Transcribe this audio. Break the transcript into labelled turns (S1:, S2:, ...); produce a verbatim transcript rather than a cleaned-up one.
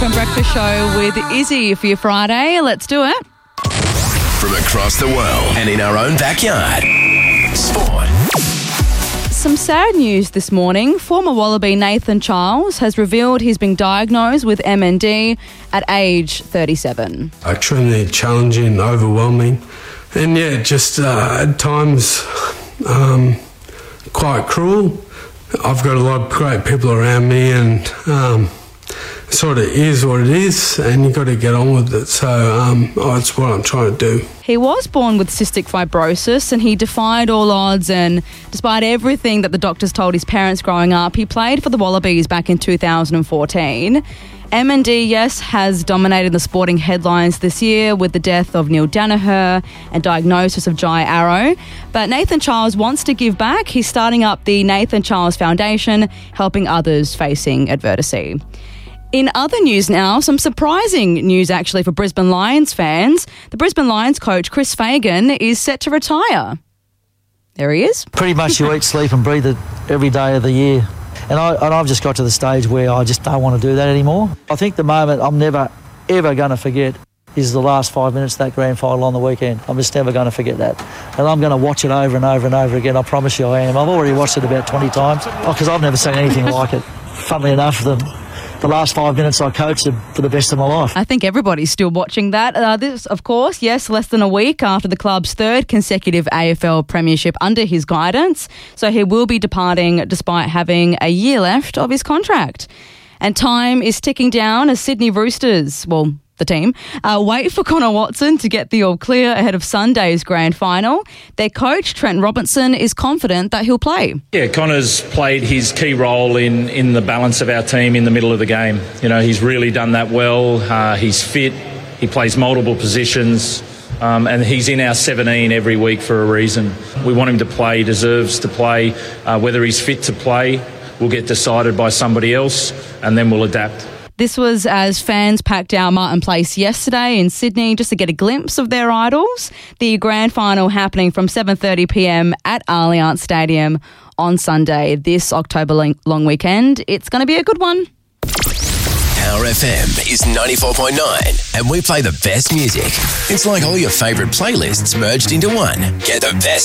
S1: M Breakfast Show with Izzy for your Friday. Let's do it.
S2: From across the world and in our own backyard. Sport.
S1: Some sad news this morning. Former Wallaby Nathan Charles has revealed he's been diagnosed with M N D at age thirty-seven.
S3: Extremely challenging, overwhelming, and yeah, just uh, at times um, quite cruel. I've got a lot of great people around me, and um, it sort of is what it is, and you've got to get on with it. So um, oh, it's what I'm trying to do.
S1: He was born with cystic fibrosis and he defied all odds, and despite everything that the doctors told his parents growing up, he played for the Wallabies back in two thousand fourteen. M N D, yes, has dominated the sporting headlines this year with the death of Neil Danaher and diagnosis of Jai Arrow. But Nathan Charles wants to give back. He's starting up the Nathan Charles Foundation, helping others facing adversity. In other news now, some surprising news actually for Brisbane Lions fans. The Brisbane Lions coach, Chris Fagan, is set to retire. There he is.
S4: Pretty much you eat, sleep and breathe it every day of the year. And, I, and I've just got to the stage where I just don't want to do that anymore. I think the moment I'm never, ever going to forget is the last five minutes of that grand final on the weekend. I'm just never going to forget that. And I'm going to watch it over and over and over again. I promise you I am. I've already watched it about twenty times because I've never seen anything like it. Funnily enough, the, the last five minutes I coached for the best of my life.
S1: I think everybody's still watching that. Uh, this, of course, yes, less than a week after the club's third consecutive A F L premiership under his guidance. So he will be departing despite having a year left of his contract. And time is ticking down as Sydney Roosters, well, the team, uh, wait for Connor Watson to get the all clear ahead of Sunday's grand final. Their coach, Trent Robinson, is confident that he'll play.
S5: Yeah, Connor's played his key role in, in the balance of our team in the middle of the game. You know, he's really done that well. Uh, he's fit. He plays multiple positions. Um, and he's in our seventeen every week for a reason. We want him to play. He deserves to play. Uh, whether he's fit to play will get decided by somebody else, and then we'll adapt.
S1: This was as fans packed our Martin Place yesterday in Sydney just to get a glimpse of their idols. The grand final happening from seven thirty p m at Allianz Stadium on Sunday this October long weekend. It's going to be a good one.
S2: Power F M is ninety-four point nine and we play the best music. It's like all your favourite playlists merged into one. Get the best